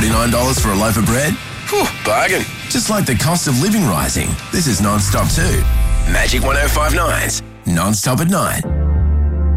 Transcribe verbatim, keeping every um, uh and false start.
forty-nine dollars for a loaf of bread? Whew, bargain. Just like the cost of living rising, this is Non-Stop too. Magic one oh five point nine's Non-Stop at Night.